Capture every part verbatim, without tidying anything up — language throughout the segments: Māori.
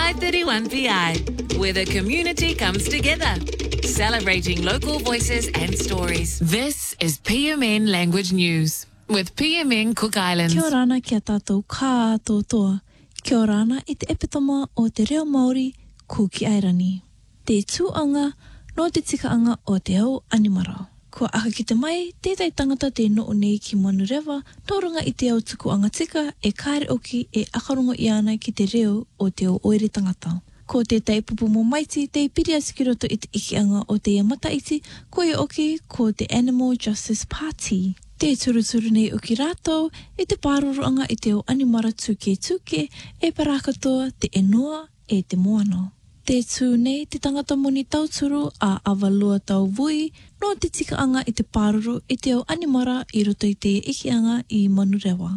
five thirty-one P I, where the community comes together, celebrating local voices and stories. This is P M N Language News with P M N Cook Islands. Kia ora ana kia tātou kā toa. Kia ora ana i te epitoma o te reo Māori Kuki Airani. Te tūanga no te tikaanga o te au animara. Kua aka ki te mai, tētai tangata te noo nei ki Manurewa, nō runga i te au tukuanga tika e kāre oki e akarongo i ana ki te reo o te au oere tangata. Ko tētai pupu mō maiti, te piri atu ki roto i te ikianga o te iamata iti, ko e oki ko te Animal Justice Party. Te turuturu nei o ki rātou, e te pāroroanga i te o animara tūke tūke, e parakatoa te enua e te moana. Te tū nei te tangata moni tauturu a awalua tau vui, no te tikaanga i te pāroro i te o animara i roto i te ikianga i Manurewa.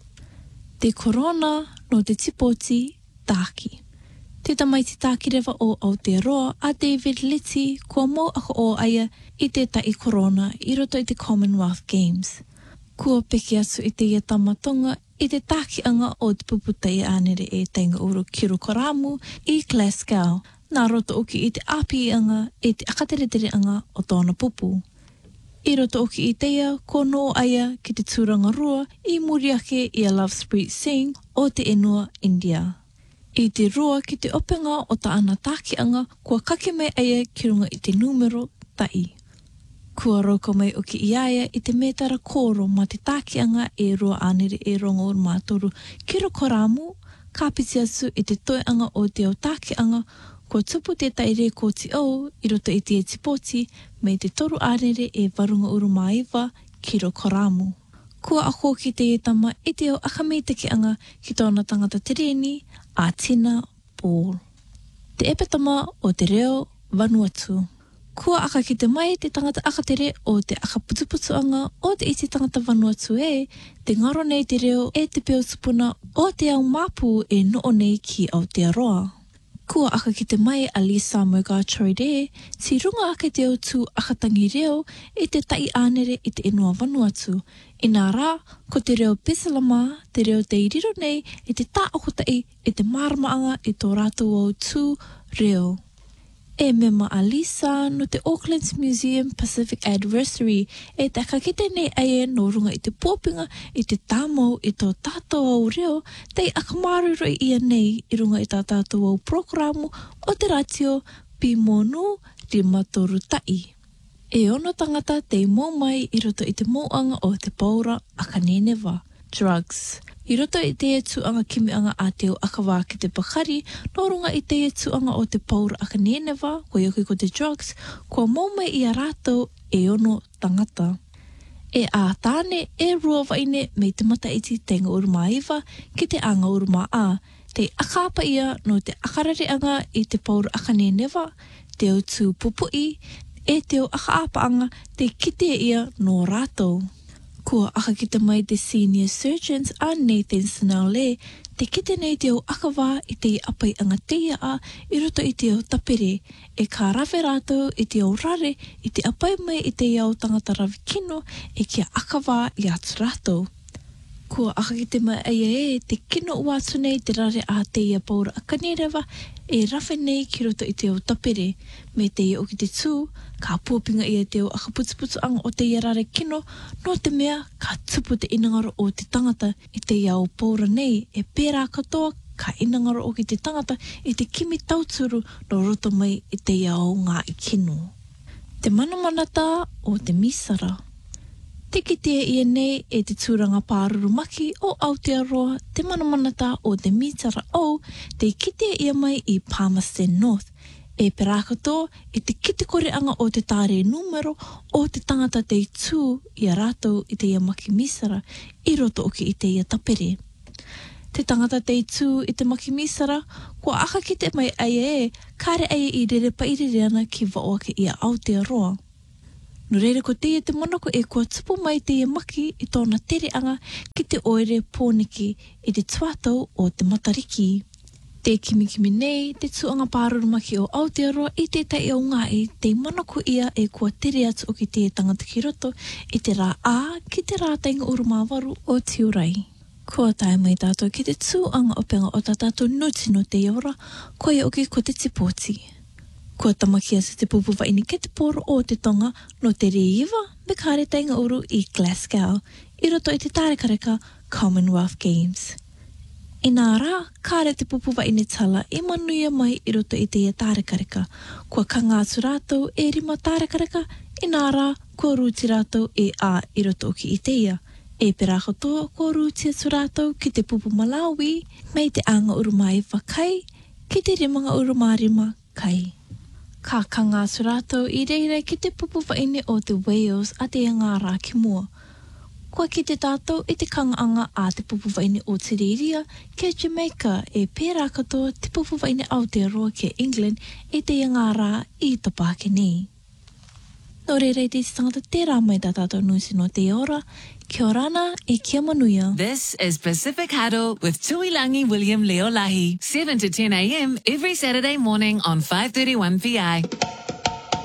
Te korona no te tipoti tāki. Te tamaiti tāki rewa o Aotearoa a David Leti kua mau ako o aia i te tai korona i roto i te Commonwealth Games. Kua peki atu i te ia tamatonga i te tākianga o te puputai anere e tainga uru Kirokoramu i Glasgow. Nā roto oki i te apianga e te akateretereanga o tōna pupu. I roto oki i teia, ko no aia ki te tūranga rua i muriake i a Love Street Sing o te enua India. I te rua ki te openga o ta ana tākianga, kua kake mai aia ki runga i te numero tai. Kua roko mai o ki iaia i te metara koro ma te tākianga e rua anere e rongo ur mātoru Kirokoramu, ka piti atu i te toeanga o te au tākianga, kua tupu te taire ko ti au i roto i te tipoti me te toru anere e varunga uru maiva Kirokoramu. Kua ako ki te etama i te au akameitekianga ki tōna tangata tereni a Tina Ball. Te epetama o te reo Vanuatu. Kua aka ki te mai te tangata akatere o te akaputuputuanga o te iti tangata Vanuatu e, te ngaro nei te reo e te peo tupuna o te au mapu e noo nei ki Aotearoa. Kua aka ki te mai a Lisa Mugachoride, si runga aka te au tū akatangi reo e te tai anere i te inua Vanuatu. I nā rā, ko te reo Pesalama, te reo te iriro nei e te tā okotai e te maramaanga i tō rātou au tū reo. E mema a Lisa no te Auckland's Museum Pacific Adversary e te kakite nei aie no runga i te pōpinga i te tāmau i tō tātou au reo tei akamaruroi ia nei i runga i tā tātou au programu o te ratio Pimonu Rimatoru Tai. E ono tangata te mō mai i roto i te mōanga o te paura akanenewa, drugs. I roto i te tuanga kimianga a te o akawā ki te pakari, no runga i te tuanga o te paura akanenewa, ko yoki ko te drugs, kua mō mai i a rātou e ono tangata. E a tāne e rua waine me te mata iti tenga urumaiva ki te anga uruma a, te akapa ia no te akarareanga i te paura akanenewa, te o tū pupui, e te o akaapaanga te kitea ia no rātou. Kua aka ki te mai te Senior Surgeons a Nathan Snell, te kite nei te o akawā i te apai anga teia a i roto i te o tapere, e ka rawe rātou i te o rare i te apai mai i te iau tangata rawi kino e kia akawā i atu rātou. Kua aka ki te mai aia e te kino uatu nei te rare a teia paura akanerewa e rawe nei ki roto i te o tapere, me teia o ki te tū, ka pōpinga ia te o akaputuputu anga o te iarare kino, no te mea ka tupu te inangaro o te tangata i te iau paura nei e pērā katoa ka inangaro o ki te tangata i te kimi tauturu no roto mai i te iau ngā i kino. Te manamanata o te misara. Te kitea ia nei e te tūranga pāruru maki o Aotearoa, te manamanata o te misara o te kitea ia mai i Palmerston North. E perakatoa e te kitikoreanga o te tāre numero o te tangata te tū i a rātou i te ia maki misara i roto oki i te ia tapere. Te tangata te tū i te maki misara, kua aka ki te mai aia e, kāre aia i rere pairireana ki waoake i a Aotearoa. No reire ko teia te monoko e kua tupu mai te ia maki i tōna tereanga ki te oere pōniki i te tuatau o te matariki. Te kimikimi nei, te tuanga pāruru maki o Aotearoa i te tai o ngai, te manako ia e kua tere atu o ki te tangata ki roto i te rā a ki te rā tainga urumāwaru o Tiurai. Kua tae mai tātou ki te tūanga o penga o tā tātou nuti no te ora, koe oki ko te tipoti. Kua tamakia sa te pupuwa ini ke te poro o te tonga no te reiwa me kāre tainga uru i Glasgow, i roto i te tārekareka Commonwealth Games. I nā rā, kāre te pupuwa ini tala i manuia mai i roto i te ia tārekareka, kua kangātu rātou e rima tārekareka, i nā rā, kua rūti rātou e a i roto ki i te ia. E pera kotoa ko rūtia tu rātou ki te pupu Malawi, mei te anga urumai whakai, ki te rimanga urumarima kai. Ka kanga tu rātou i reire ki te pupu whaine o te Wales a te ngā rā ki mua. Kua ki te tātou i te kangaanga a te pupu whaine o te Riria ke Jamaica e pera kotoa te pupu whaine Aotearoa ke England e te ngā rā i tapake nei. Nō reire te tangata tērā mai tā tātou nusi no te ora, kia orana e kia manuia. This is Pacific Huddle with Tuilangi William Leolahi, seven to ten a.m. every Saturday morning on five thirty-one P I.